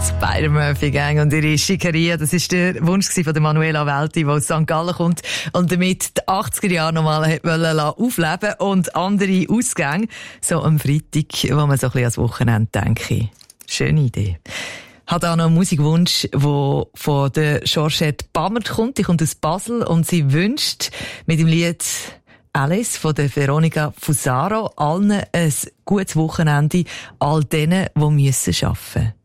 Spider-Murphy-Gang und ihre Schickeria, das ist der Wunsch von der Manuela Welti, die aus St. Gallen kommt und damit die 80er Jahre nochmal aufleben und andere Ausgänge, so am Freitag, wo man so ein bisschen ans Wochenende denke. Schöne Idee. Hat auch noch einen Musikwunsch, der von der Georgette Bammert kommt. Die kommt aus Basel und sie wünscht mit dem Lied Alice von der Veronica Fusaro allen ein gutes Wochenende, all denen, die arbeiten müssen.